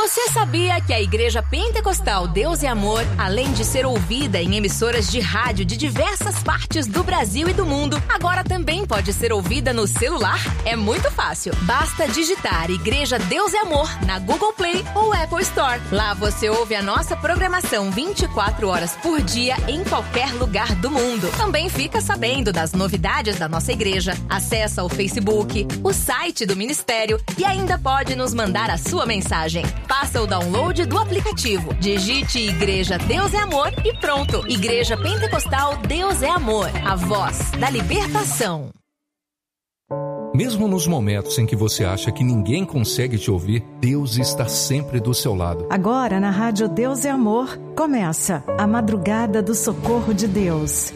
Você sabia que a Igreja Pentecostal Deus e Amor, além de ser ouvida em emissoras de rádio de diversas partes do Brasil e do mundo, agora também pode ser ouvida no celular? É muito fácil. Basta digitar Igreja Deus e Amor na Google Play ou Apple Store. Lá você ouve a nossa programação 24 horas por dia em qualquer lugar do mundo. Também fica sabendo das novidades da nossa igreja, acessa o Facebook, o site do ministério e ainda pode nos mandar a sua mensagem. Faça o download do aplicativo. Digite Igreja Deus é Amor e pronto. Igreja Pentecostal Deus é Amor. A voz da libertação. Mesmo nos momentos em que você acha que ninguém consegue te ouvir, Deus está sempre do seu lado. Agora na Rádio Deus é Amor, começa a Madrugada do Socorro de Deus.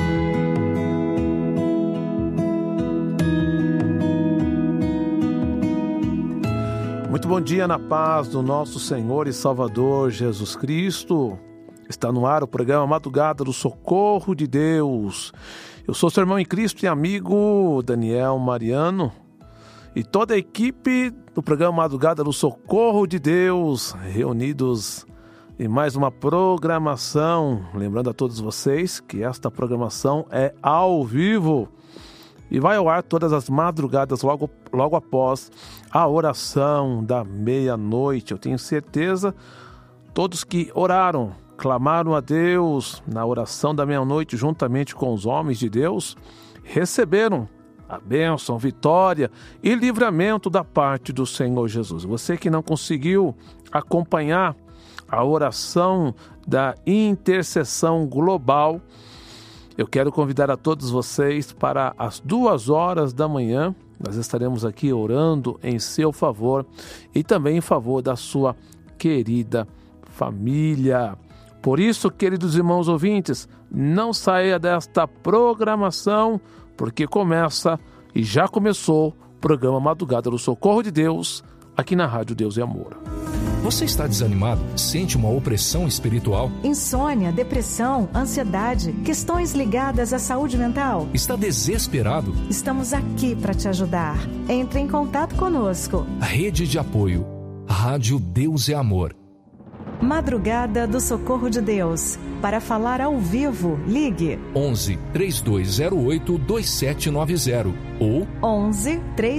Muito bom dia na paz do nosso Senhor e Salvador Jesus Cristo. Está no ar o programa Madrugada do Socorro de Deus. Eu sou seu irmão em Cristo e amigo Daniel Mariano e toda a equipe do programa Madrugada do Socorro de Deus, reunidos em mais uma programação. Lembrando a todos vocês que esta programação é ao vivo e vai ao ar todas as madrugadas logo após a oração da meia-noite. Eu tenho certeza, todos que oraram, clamaram a Deus na oração da meia-noite juntamente com os homens de Deus, receberam a bênção, vitória e livramento da parte do Senhor Jesus. Você que não conseguiu acompanhar a oração da intercessão global, eu quero convidar a todos vocês para as 2h da manhã. Nós estaremos aqui orando em seu favor e também em favor da sua querida família. Por isso, queridos irmãos ouvintes, não saia desta programação, porque começa e já começou o programa Madrugada do Socorro de Deus, aqui na Rádio Deus e Amor. Você está desanimado? Sente uma opressão espiritual? Insônia, depressão, ansiedade, questões ligadas à saúde mental? Está desesperado? Estamos aqui para te ajudar. Entre em contato conosco. Rede de apoio. Rádio Deus é Amor. Madrugada do Socorro de Deus. Para falar ao vivo, ligue 11 3208 2790 ou 11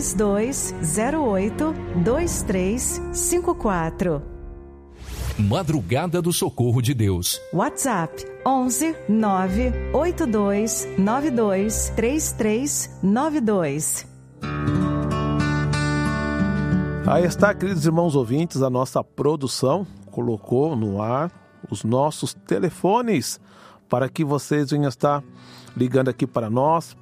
3208 2354. Madrugada do Socorro de Deus. WhatsApp 11 982 92 3392. Aí está, queridos irmãos ouvintes, a nossa produção colocou no ar os nossos telefones para que vocês venham estar ligando aqui para nós,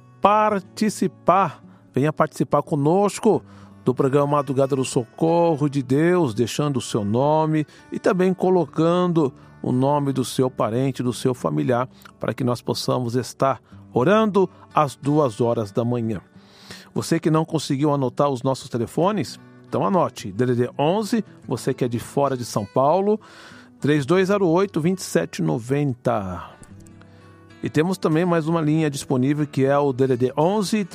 venha participar conosco do programa Madrugada do Socorro de Deus, deixando o seu nome e também colocando o nome do seu parente, do seu familiar, para que nós possamos estar orando às 2h da manhã. Você que não conseguiu anotar os nossos telefones, então anote, DDD 11, você que é de fora de São Paulo, 3208-2790. E temos também mais uma linha disponível que é o DDD 11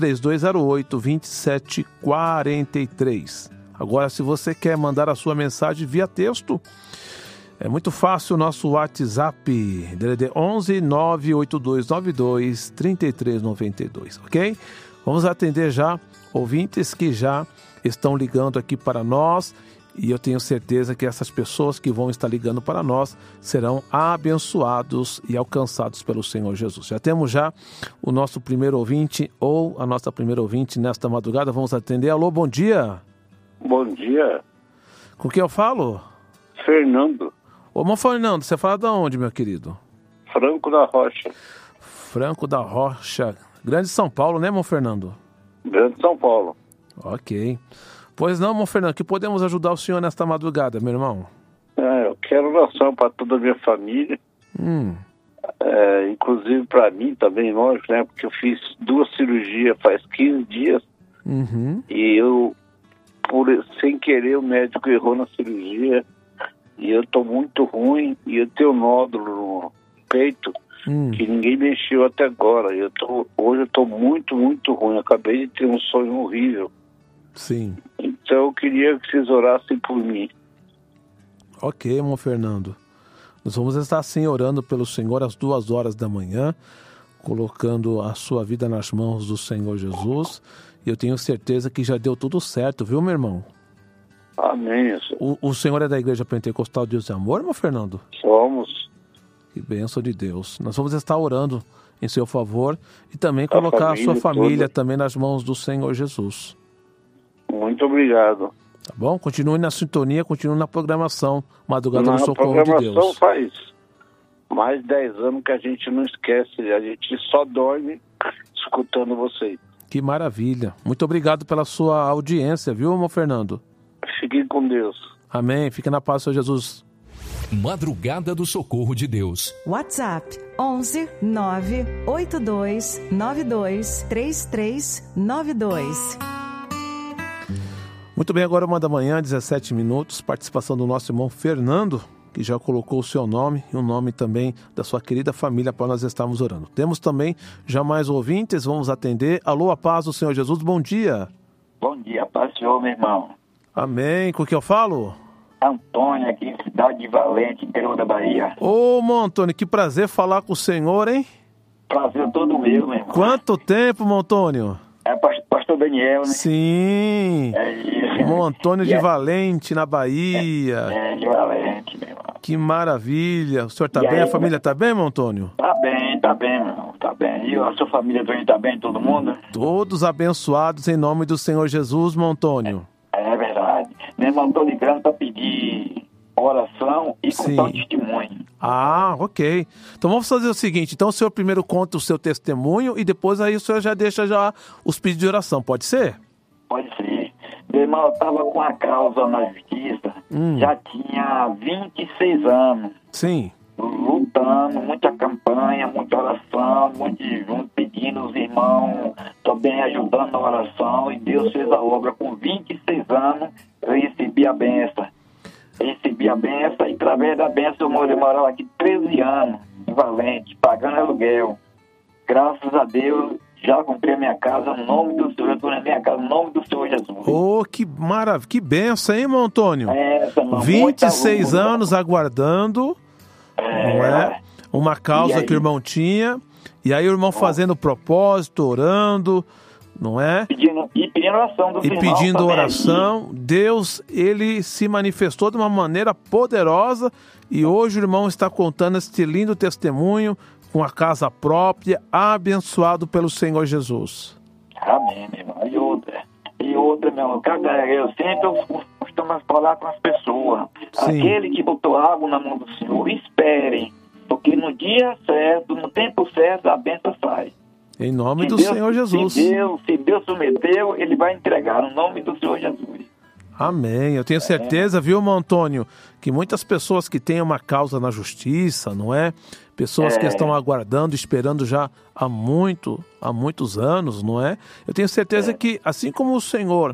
3208-2743. Agora, se você quer mandar a sua mensagem via texto, é muito fácil o nosso WhatsApp, DDD 11 98292 3392, ok? Vamos atender já ouvintes que já estão ligando aqui para nós e eu tenho certeza que essas pessoas que vão estar ligando para nós serão abençoados e alcançados pelo Senhor Jesus. Já temos o nosso primeiro ouvinte ou a nossa primeira ouvinte nesta madrugada. Vamos atender. Alô, bom dia. Bom dia. Com quem eu falo? Fernando. Ô, irmão Fernando, você fala de onde, meu querido? Franco da Rocha. Franco da Rocha. Grande São Paulo, né, irmão Fernando? Grande São Paulo. Ok. Pois não, irmão Fernando, que podemos ajudar o senhor nesta madrugada, meu irmão? Eu quero oração para toda a minha família. Inclusive para mim também, lógico, né? Porque eu fiz 2 cirurgias faz 15 dias. E eu, sem querer, o médico errou na cirurgia. E eu tô muito ruim. E eu tenho nódulo no peito que ninguém mexeu até agora. Hoje eu tô muito, muito ruim. Eu acabei de ter um sonho horrível. Sim. Então eu queria que vocês orassem por mim. Ok, irmão Fernando. Nós vamos estar sim orando pelo Senhor às 2h da manhã, colocando a sua vida nas mãos do Senhor Jesus. E eu tenho certeza que já deu tudo certo, viu, meu irmão? Amém. O senhor é da Igreja Pentecostal Deus e Amor, irmão Fernando? Somos. Que bênção de Deus. Nós vamos estar orando em seu favor e também colocar a sua família também nas mãos do Senhor Jesus. Muito obrigado. Tá bom? Continue na sintonia, continue na programação Madrugada do Socorro de Deus. A programação faz mais de 10 anos que a gente não esquece, a gente só dorme escutando vocês. Que maravilha. Muito obrigado pela sua audiência, viu, irmão Fernando? Fiquem com Deus. Amém. Fique na paz do Senhor Jesus. Madrugada do Socorro de Deus. WhatsApp 11 982 92 3392. Muito bem, agora 1h, 17 minutos. Participação do nosso irmão Fernando, que já colocou o seu nome e o nome também da sua querida família para nós estarmos orando. Temos também já mais ouvintes, vamos atender. Alô, a paz do Senhor Jesus, bom dia. Bom dia, paz do Senhor, meu irmão. Amém. Com o que eu falo? Antônio, aqui, cidade de Valente, interior da Bahia. Ô, irmão Antônio, que prazer falar com o senhor, hein? Prazer todo meu, meu irmão. Quanto tempo, irmão Antônio? É pastor Daniel, né? Sim. É isso. Irmão Antônio de Valente, na Bahia. De Valente, meu irmão. Que maravilha. O senhor tá bem? A família tá bem, irmão Antônio? Tá bem, meu irmão. Tá bem. E a sua família também tá bem, todo mundo? Todos abençoados em nome do Senhor Jesus, irmão Antônio. É verdade. Meu irmão, tô ligando para pedir oração e contar um testemunho. Ah, ok. Então vamos fazer o seguinte, então o senhor primeiro conta o seu testemunho e depois aí o senhor já deixa já os pedidos de oração, pode ser? Pode ser. Meu irmão, eu tava com a causa na justiça, já tinha 26 anos. Sim. Lutando, muita campanha, muita oração, muito junto, pedindo os irmãos, também ajudando na oração, e Deus fez a obra. Com 26 anos, eu recebi a benção. E através da benção eu morava aqui 13 anos, em Valente, pagando aluguel. Graças a Deus, já comprei a minha casa no nome do Senhor, eu estou na minha casa no nome do Senhor Jesus. Oh, que maravilha, que benção, hein, irmão Antônio? 26 anos aguardando, não é? Uma causa que o irmão tinha, e aí o irmão fazendo propósito, orando, não é? Pedindo oração dos irmãos. E pedindo oração. Deus, ele se manifestou de uma maneira poderosa, e hoje o irmão está contando este lindo testemunho, com a casa própria, abençoado pelo Senhor Jesus. Amém, meu irmão. E outra, meu irmão, eu sempre costumo falar com as pessoas. Sim. Aquele que botou água na mão do Senhor, esperem, porque no dia certo, no tempo certo, a bênção sai. Em nome do Senhor Jesus. Se Deus prometeu, ele vai entregar no nome do Senhor Jesus. Amém. Eu tenho certeza, viu, irmão Antônio, que muitas pessoas que têm uma causa na justiça, não é? Pessoas que estão aguardando, esperando já há muitos anos, não é? Eu tenho certeza que, assim como o Senhor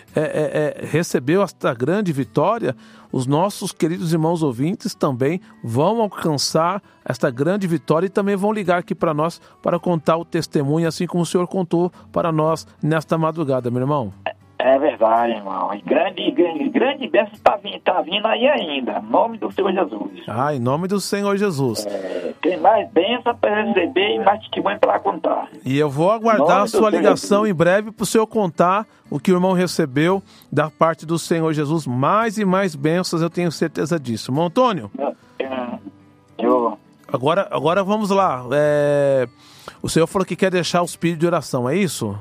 recebeu esta grande vitória, os nossos queridos irmãos ouvintes também vão alcançar esta grande vitória e também vão ligar aqui para nós para contar o testemunho, assim como o Senhor contou para nós nesta madrugada, meu irmão. É verdade, irmão. E grande bênção tá vindo aí ainda. Em nome do Senhor Jesus. Ah, em nome do Senhor Jesus. Tem mais bênção para receber e mais testemunho para contar. E eu vou aguardar a sua ligação em breve para o senhor contar o que o irmão recebeu da parte do Senhor Jesus. Mais e mais bênçãos, eu tenho certeza disso. Irmão Antônio? Agora vamos lá. O senhor falou que quer deixar os pedidos de oração, é isso?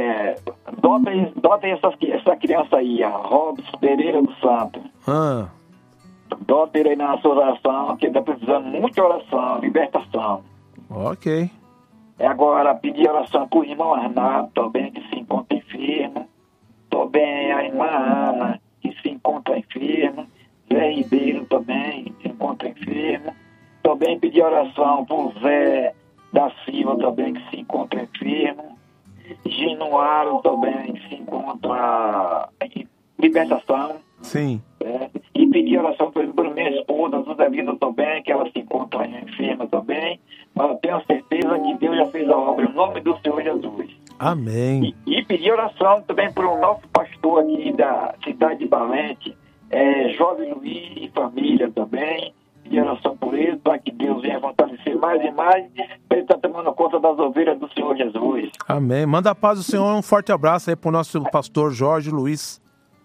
Dota essa criança aí, a Robson Pereira do Santo. Dota ele aí na sua oração, que está precisando de muita oração, libertação. Ok. Agora, pedir oração para o irmão Arnaldo, também, que se encontra enfermo. Também a irmã Ana, que se encontra enferma. Zé Ribeiro também, se encontra enfermo. Também pedir oração para o Zé da Silva, também, que se encontra enfermo. Genuário também, que se encontra em libertação. Sim. E pedir oração para minha esposa, José Vida também, que ela se encontra enferma também. Mas eu tenho certeza que Deus já fez a obra em nome do Senhor Jesus. Amém. E pedir oração também para o nosso pastor aqui da cidade de Valente, Jorge Luiz e família também, de oração por ele, para que Deus venha fortalecer mais e mais, para ele estar tomando conta das ovelhas do Senhor Jesus. Amém. Manda a paz do Senhor, um forte abraço aí para o nosso pastor Jorge Luiz.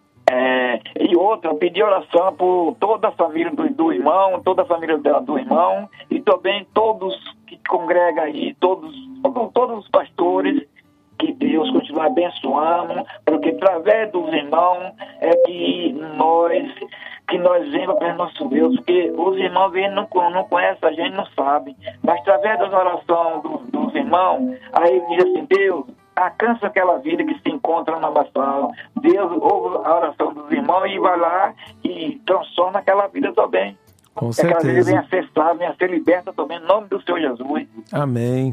E outra, eu pedi oração por toda a família do irmão, toda a família do irmão, e também todos que congregam aí, todos os pastores, que Deus continue abençoando, porque através dos irmãos é que nós vemos para o nosso Deus, porque os irmãos não conhecem a gente, não sabem, mas através das orações dos irmãos, aí ele diz assim: Deus, alcança aquela vida que se encontra na oração. Deus ouve a oração dos irmãos e vai lá e transforma aquela vida também. Com certeza. Aquela vida venha a ser salva, venha a ser liberta também, em nome do Senhor Jesus. Amém.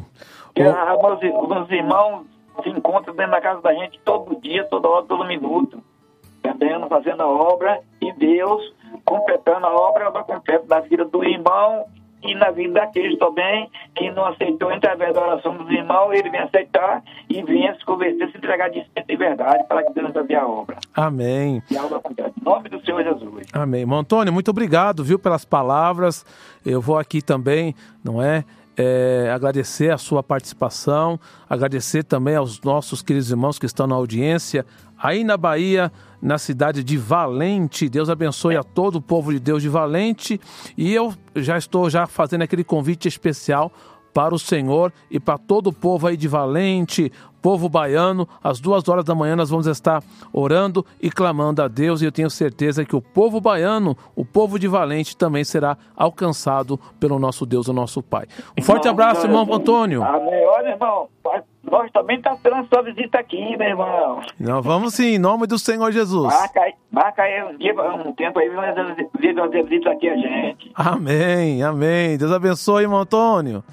Os irmãos se encontram dentro da casa da gente todo dia, toda hora, todo minuto. Também fazendo a obra e Deus completando a obra completa na vida do irmão e na vida daqueles também que não aceitou, através da oração dos irmãos, ele vem aceitar e venha se converter, se entregar de espírito e verdade para que Deus fazer a obra. Amém. E a obra acontece. Em nome do Senhor Jesus. Amém. Irmão Antônio, muito obrigado, viu, pelas palavras. Eu vou aqui também, agradecer a sua participação, agradecer também aos nossos queridos irmãos que estão na audiência, aí na Bahia, na cidade de Valente. Deus abençoe a todo o povo de Deus de Valente. E eu já estou fazendo aquele convite especial para o Senhor e para todo o povo aí de Valente, povo baiano. Às 2h da manhã nós vamos estar orando e clamando a Deus, e eu tenho certeza que o povo baiano, o povo de Valente também será alcançado pelo nosso Deus, o nosso Pai. Um forte abraço, irmão Antônio. Amém. Olha, irmão, nós também estamos esperando sua visita aqui, meu irmão. Nós vamos sim, em nome do Senhor Jesus. Marca aí um tempo aí, fazer visita aqui a gente. Amém, amém. Deus abençoe, irmão Antônio.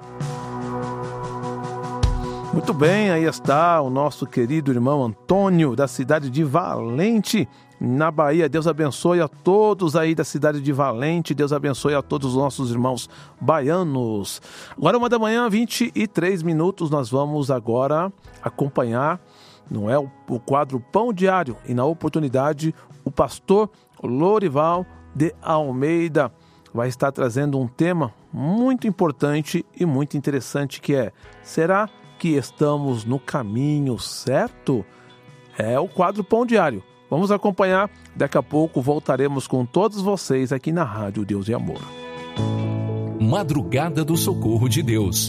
Muito bem, aí está o nosso querido irmão Antônio, da cidade de Valente, na Bahia. Deus abençoe a todos aí da cidade de Valente. Deus abençoe a todos os nossos irmãos baianos. Agora 1h23, nós vamos agora acompanhar, o quadro Pão Diário. E na oportunidade, o pastor Lourival de Almeida vai estar trazendo um tema muito importante e muito interessante, que é: será que estamos no caminho certo? É o quadro Pão Diário. Vamos acompanhar. Daqui a pouco voltaremos com todos vocês aqui na Rádio Deus e Amor. Madrugada do Socorro de Deus.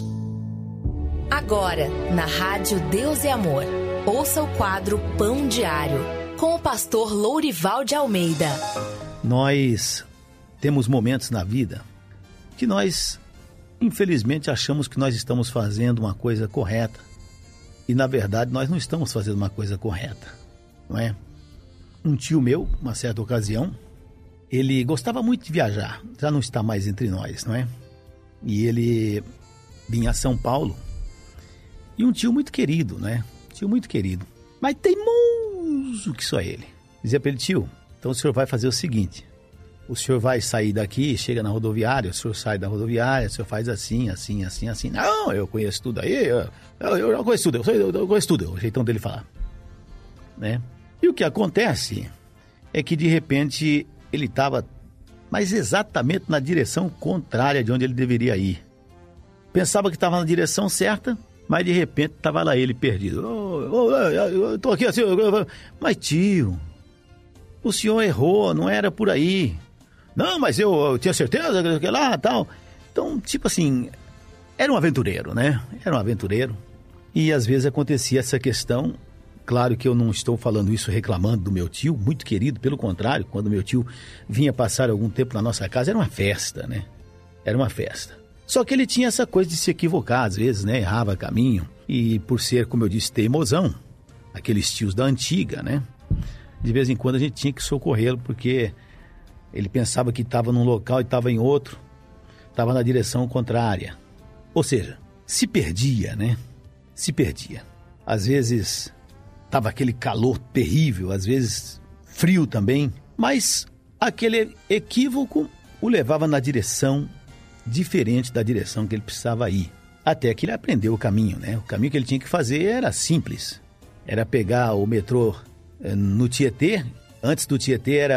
Agora, na Rádio Deus e Amor, ouça o quadro Pão Diário, com o pastor Lourival de Almeida. Nós temos momentos na vida que nós, infelizmente, achamos que nós estamos fazendo uma coisa correta. E, na verdade, nós não estamos fazendo uma coisa correta, não é? Um tio meu, uma certa ocasião, ele gostava muito de viajar. Já não está mais entre nós, não é? E ele vinha a São Paulo. E um tio muito querido, né? Tio muito querido. Mas teimoso que só ele. Dizia para ele: tio, então o senhor vai fazer o seguinte: o senhor vai sair daqui, chega na rodoviária, o senhor sai da rodoviária, o senhor faz assim, assim, assim, assim. Não, eu conheço tudo aí, eu conheço tudo, eu conheço tudo, o jeitão dele falar, né? E o que acontece é que, de repente, ele estava, mas exatamente na direção contrária de onde ele deveria ir. Pensava que estava na direção certa, mas de repente estava lá ele perdido. Eu estou aqui assim, mas tio, o senhor errou, não era por aí. Não, mas eu tinha certeza que lá, tal. Então, tipo assim, era um aventureiro, né? Era um aventureiro. E às vezes acontecia essa questão. Claro que eu não estou falando isso reclamando do meu tio, muito querido, pelo contrário, quando meu tio vinha passar algum tempo na nossa casa, era uma festa, né? Era uma festa. Só que ele tinha essa coisa de se equivocar, às vezes, né? Errava caminho. E por ser, como eu disse, teimosão, aqueles tios da antiga, né? De vez em quando a gente tinha que socorrê-lo, porque ele pensava que estava num local e estava em outro, estava na direção contrária. Ou seja, se perdia, né? Se perdia. Às vezes estava aquele calor terrível, às vezes frio também, mas aquele equívoco o levava na direção diferente da direção que ele precisava ir. Até que ele aprendeu o caminho, né? O caminho que ele tinha que fazer era simples. Era pegar o metrô no Tietê. Antes do Tietê era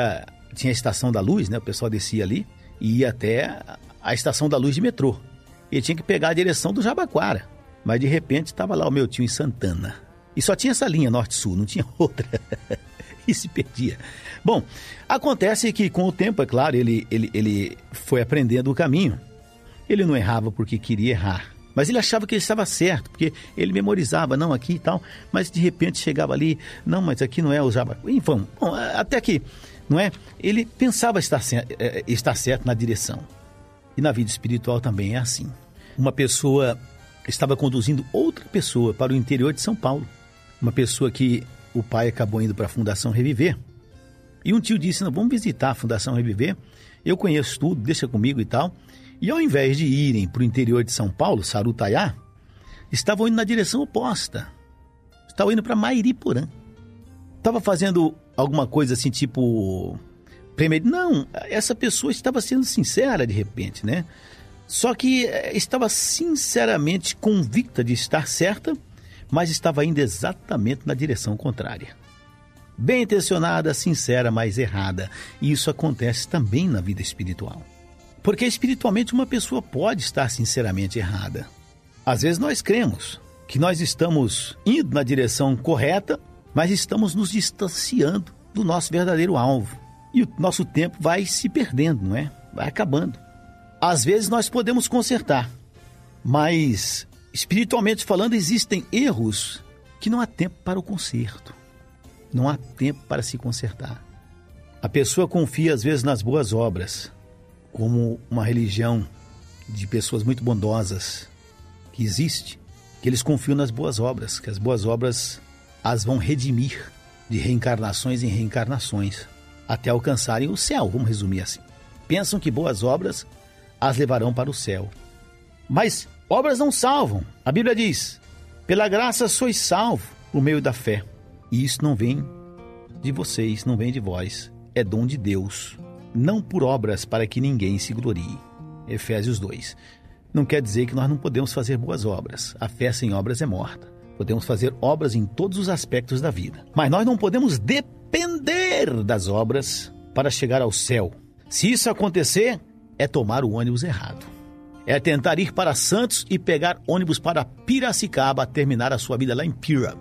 tinha a Estação da Luz, né? O pessoal descia ali e ia até a Estação da Luz de metrô. Ele tinha que pegar a direção do Jabaquara. Mas de repente estava lá o meu tio em Santana. E só tinha essa linha norte-sul, não tinha outra. E se perdia. Bom, acontece que com o tempo, é claro, ele foi aprendendo o caminho. Ele não errava porque queria errar. Mas ele achava que ele estava certo, porque ele memorizava, não, aqui e tal. Mas de repente chegava ali, não, mas aqui não é o Jabaquara. Enfim, bom, até que, não é? Ele pensava estar certo na direção. E na vida espiritual também é assim. Uma pessoa estava conduzindo outra pessoa para o interior de São Paulo. Uma pessoa que o pai acabou indo para a Fundação Reviver. E um tio disse, não, vamos visitar a Fundação Reviver. Eu conheço tudo, deixa comigo e tal. E ao invés de irem para o interior de São Paulo, Sarutaiá, estavam indo na direção oposta. Estavam indo para Mairiporã. Estava fazendo alguma coisa assim, tipo... Não, essa pessoa estava sendo sincera de repente, né? Só que estava sinceramente convicta de estar certa, mas estava indo exatamente na direção contrária. Bem intencionada, sincera, mas errada. E isso acontece também na vida espiritual. Porque espiritualmente uma pessoa pode estar sinceramente errada. Às vezes nós cremos que nós estamos indo na direção correta, mas estamos nos distanciando do nosso verdadeiro alvo. E o nosso tempo vai se perdendo, não é? Vai acabando. Às vezes nós podemos consertar, mas espiritualmente falando existem erros que não há tempo para o conserto. Não há tempo para se consertar. A pessoa confia às vezes nas boas obras, como uma religião de pessoas muito bondosas que existe, que eles confiam nas boas obras, que as boas obras as vão redimir de reencarnações em reencarnações, até alcançarem o céu, vamos resumir assim. Pensam que boas obras as levarão para o céu. Mas obras não salvam. A Bíblia diz, pela graça sois salvos por meio da fé. E isso não vem de vocês, não vem de vós, é dom de Deus. Não por obras para que ninguém se glorie. Efésios 2. Não quer dizer que nós não podemos fazer boas obras. A fé sem obras é morta. Podemos fazer obras em todos os aspectos da vida. Mas nós não podemos depender das obras para chegar ao céu. Se isso acontecer, é tomar o ônibus errado. É tentar ir para Santos e pegar ônibus para Piracicaba, terminar a sua vida lá em Pira.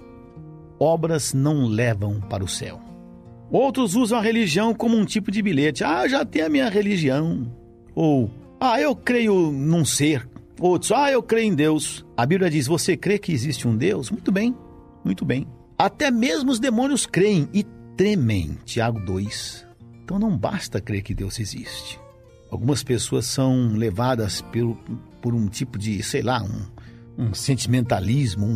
Obras não levam para o céu. Outros usam a religião como um tipo de bilhete. Eu já tenho a minha religião. Ou, eu creio num ser. Outros, eu creio em Deus. A Bíblia diz, você crê que existe um Deus? Muito bem, muito bem. Até mesmo os demônios creem e tremem. Tiago 2. Então não basta crer que Deus existe. Algumas pessoas são levadas por um tipo de, um sentimentalismo,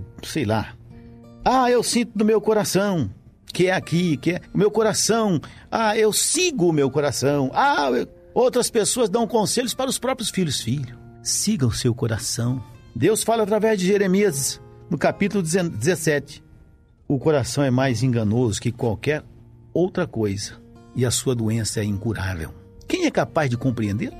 eu sinto no meu coração, que é aqui, que é o meu coração. Eu sigo o meu coração. Outras pessoas dão conselhos para os próprios filhos. Filho, siga o seu coração. Deus fala através de Jeremias, no capítulo 17. O coração é mais enganoso que qualquer outra coisa e a sua doença é incurável. Quem é capaz de compreender?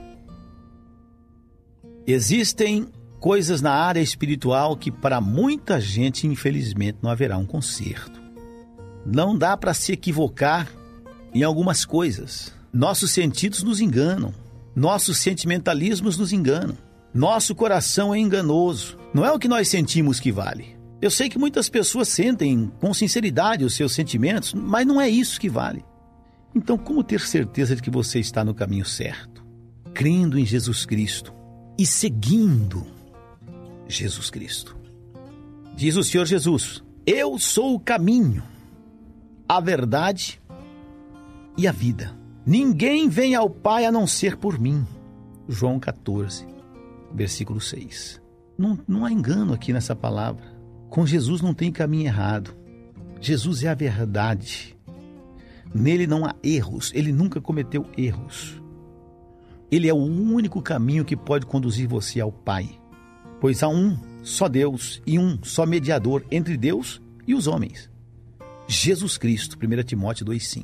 Existem coisas na área espiritual que para muita gente, infelizmente, não haverá um conserto. Não dá para se equivocar em algumas coisas. Nossos sentidos nos enganam. Nossos sentimentalismos nos enganam. Nosso coração é enganoso. Não é o que nós sentimos que vale. Eu sei que muitas pessoas sentem com sinceridade os seus sentimentos, mas não é isso que vale. Então, como ter certeza de que você está no caminho certo? Crendo em Jesus Cristo e seguindo Jesus Cristo. Diz o Senhor Jesus, eu sou o caminho, a verdade e a vida. Ninguém vem ao Pai a não ser por mim. João 14, versículo 6. Não há engano aqui nessa palavra. Com Jesus não tem caminho errado. Jesus é a verdade. Nele não há erros. Ele nunca cometeu erros. Ele é o único caminho que pode conduzir você ao Pai. Pois há um só Deus e um só mediador entre Deus e os homens. Jesus Cristo, 1 Timóteo 2,5.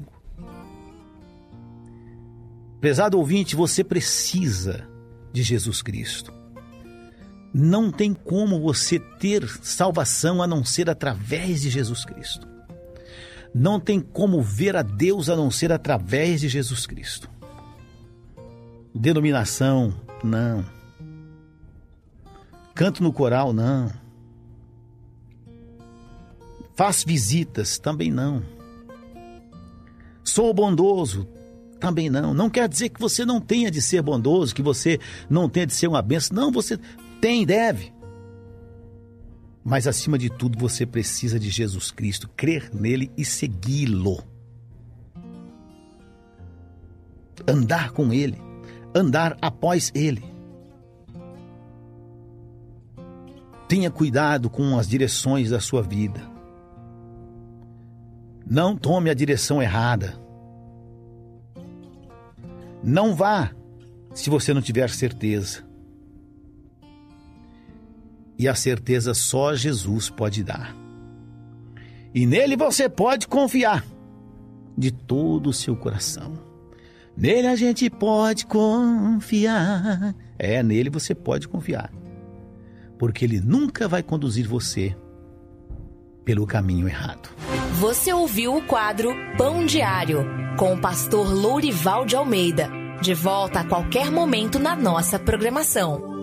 Prezado ouvinte, você precisa de Jesus Cristo. Não tem como você ter salvação a não ser através de Jesus Cristo. não tem como ver a Deus a não ser através de Jesus Cristo. Denominação, não. Canto no coral, não. Faz visitas, também não. Sou bondoso, também não. Não quer dizer que você não tenha de ser bondoso, que você não tenha de ser uma bênção. Não, você tem e deve. Mas, acima de tudo, você precisa de Jesus Cristo, crer nele e segui-lo. Andar com ele, andar após ele. Tenha cuidado com as direções da sua vida. Não tome a direção errada. Não vá se você não tiver certeza. E a certeza só Jesus pode dar. E nele você pode confiar de todo o seu coração. Nele a gente pode confiar. Nele você pode confiar. Porque ele nunca vai conduzir você pelo caminho errado. Você ouviu o quadro Pão Diário, com o pastor Lourival de Almeida. De volta a qualquer momento na nossa programação.